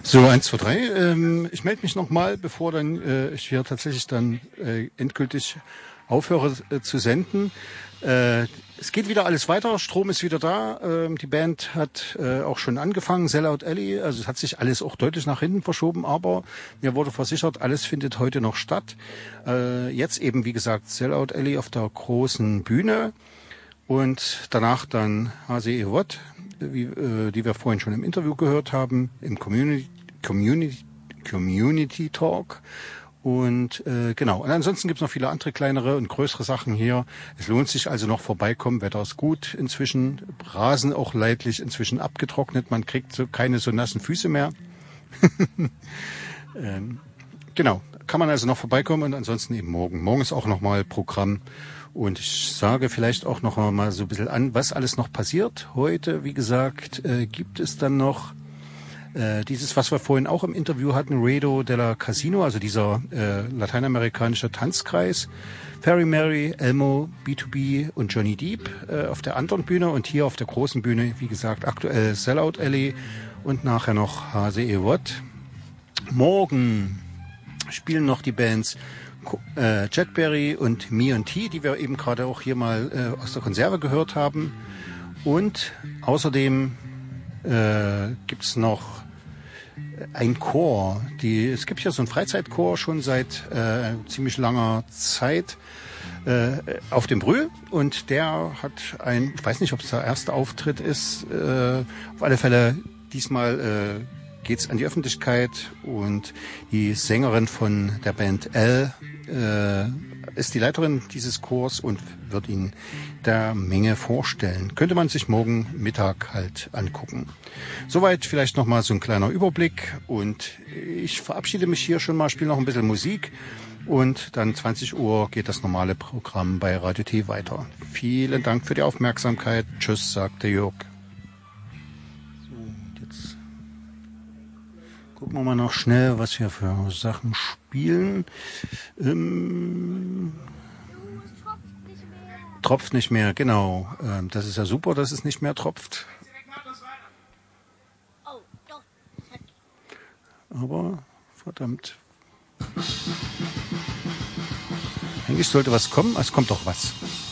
So, 1, 2, 3. Ich melde mich nochmal, bevor dann ich hier tatsächlich dann endgültig aufhöre zu senden. Es geht wieder alles weiter, Strom ist wieder da. Die Band hat auch schon angefangen, Sellout Alley. Also es hat sich alles auch deutlich nach hinten verschoben, aber mir wurde versichert, alles findet heute noch statt. Jetzt eben, wie gesagt, Sellout Alley auf der großen Bühne und danach dann HCE Watt, die wir vorhin schon im Interview gehört haben, im Community Talk. Und genau. Und ansonsten gibt's noch viele andere kleinere und größere Sachen hier. Es lohnt sich also noch vorbeikommen. Wetter ist gut inzwischen. Rasen auch leidlich inzwischen abgetrocknet. Man kriegt so keine so nassen Füße mehr. Genau. Kann man also noch vorbeikommen und ansonsten eben morgen. Morgen ist auch nochmal Programm. Und ich sage vielleicht auch noch mal so ein bisschen an, was alles noch passiert. Heute, wie gesagt, gibt es dann noch dieses, was wir vorhin auch im Interview hatten, Ruedo della Casino, also dieser lateinamerikanische Tanzkreis. Ferry Mary, Elmo, B2B und Johnny Deep auf der anderen Bühne und hier auf der großen Bühne, wie gesagt, aktuell Sellout Alley und nachher noch HCE Watt. Morgen spielen noch die Bands Jetberry und Me&T, die wir eben gerade auch hier mal aus der Konserve gehört haben. Und außerdem gibt's noch ein Chor. Es gibt ja so einen Freizeitchor schon seit ziemlich langer Zeit auf dem Brühl und der hat ich weiß nicht, ob es der erste Auftritt ist, auf alle Fälle diesmal geht's an die Öffentlichkeit und die Sängerin von der Band L ist die Leiterin dieses Chors und wird ihn der Menge vorstellen. Könnte man sich morgen Mittag halt angucken. Soweit vielleicht nochmal so ein kleiner Überblick und ich verabschiede mich hier schon mal, spiele noch ein bisschen Musik und dann 20 Uhr geht das normale Programm bei Radio T weiter. Vielen Dank für die Aufmerksamkeit. Tschüss, sagt der Jörg. Gucken wir mal noch schnell, was wir für Sachen spielen. Tropft nicht mehr, genau. Das ist ja super, dass es nicht mehr tropft. Aber, verdammt. Eigentlich sollte was kommen, es kommt doch was.